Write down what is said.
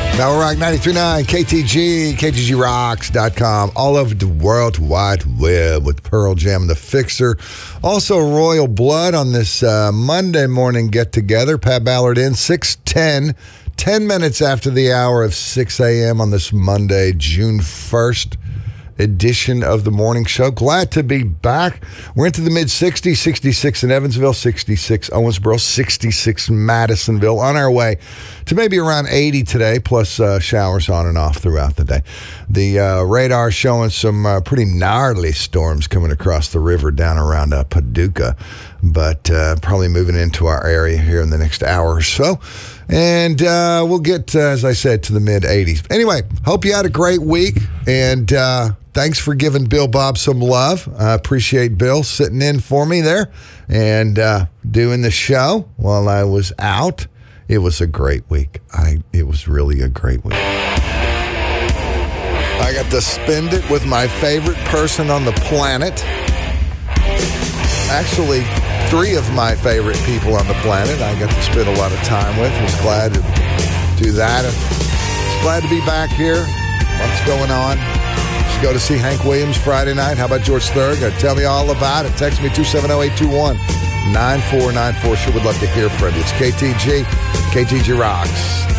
Power Rock 93.9, KTG, KTGRocks.com, all over the World Wide Web with Pearl Jam and The Fixer. Also, Royal Blood on this Monday morning get-together. Pat Ballard in, 6:10, 10 minutes after the hour of 6 a.m. on this Monday, June 1st. Edition of the morning show. Glad to be back. We're into the mid-60s, 66 in Evansville, 66 Owensboro, 66 Madisonville. On our way to maybe around 80 today, plus showers on and off throughout the day. The radar showing some pretty gnarly storms coming across the river down around Paducah, but probably moving into our area here in the next hour or so. And we'll get, as I said, to the mid-80s. Anyway, hope you had a great week, and thanks for giving Bill Bob some love. I appreciate Bill sitting in for me there and doing the show while I was out. It was a great week. It was really a great week. I got to spend it with my favorite person on the planet. Actually, 3 of my favorite people on the planet I got to spend a lot of time with. I was glad to do that. I was glad to be back here. What's going on? Just go to see Hank Williams Friday night. How about George Thorogood? Tell me all about it. Text me 270-821-9494. Sure would love to hear from you. It's KTG, KTG Rocks.